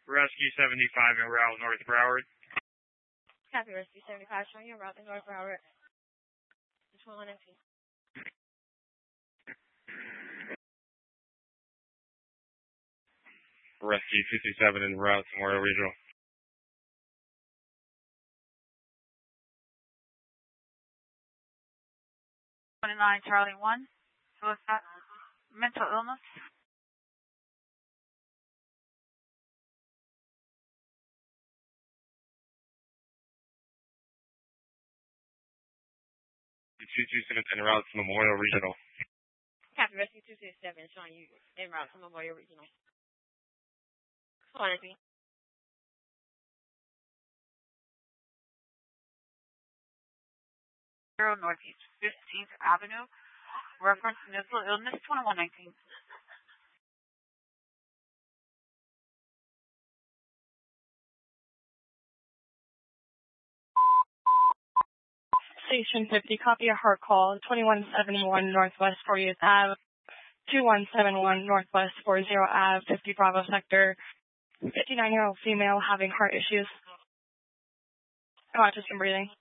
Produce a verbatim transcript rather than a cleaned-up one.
Rescue seventy-five en route North Broward. Copy, Rescue seventy-five, showing you en route to North Broward. twenty-one nineteen. Rescue two two seven en route to Memorial Regional. twenty-nine Charlie one, suicide, mental illness. two two seven en route to Memorial Regional. Copy, Rescue two two seven, showing you en route to Memorial Regional. twenty-one nineteen. Zero Northeast fifteenth Avenue, reference mental illness, twenty-one nineteen. Station fifty, copy a heart call, twenty-one seventy-one Northwest fortieth Avenue, two one seven one Northwest forty Avenue, fifty Bravo Sector, fifty-nine-year-old female having heart issues, autism breathing.